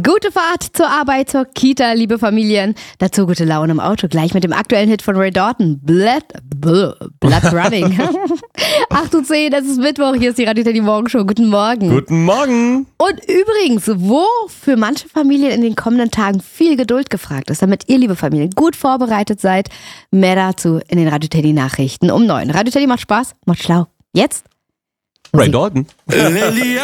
Gute Fahrt zur Arbeit, zur Kita, liebe Familien. Dazu gute Laune im Auto, gleich mit dem aktuellen Hit von Ray Dalton, Blood Running. 8:10 Uhr, es ist Mittwoch, hier ist die Radio Teddy Morgenshow. Guten Morgen. Guten Morgen. Und übrigens, wo für manche Familien in den kommenden Tagen viel Geduld gefragt ist, damit ihr, liebe Familien, gut vorbereitet seid, mehr dazu in den Radio Teddy Nachrichten um 9. Radio Teddy macht Spaß, macht schlau. Jetzt? Ray Dalton.